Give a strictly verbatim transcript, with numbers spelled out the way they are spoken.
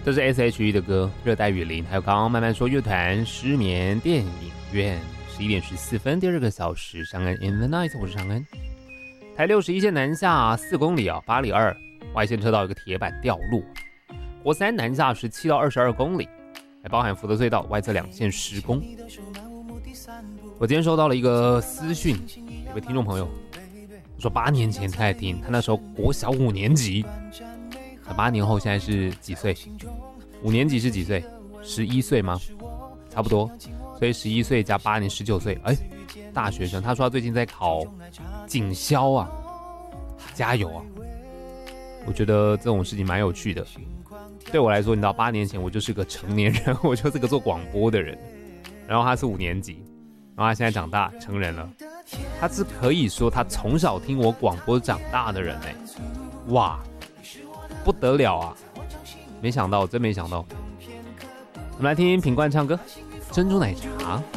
这是 S H E 的歌《热带雨林》，还有刚刚慢慢说乐团《失眠电影院》。十一点十四分，第二个小时，尚恩 in the night， 我是尚恩。台六十一线南下四公里啊，八里二外线车道有个铁板掉落。国三南下十七到二十二公里，还包含福德隧道外侧两线施工。我今天收到了一个私讯，有个听众朋友说八年前他在听，他那时候国小五年级，那八年后现在是几岁？五年级是几岁？十一岁吗？差不多。所以十一岁加八年，十九岁，哎，大学生。他说他最近在考警消啊，加油啊！我觉得这种事情蛮有趣的。对我来说，你知道，八年前我就是个成年人，我就是个做广播的人。然后他是五年级，然后他现在长大成人了，他是可以说他从小听我广播长大的人哎，哇，不得了啊！没想到，真没想到。我们来听听品冠唱歌。珍珠奶茶。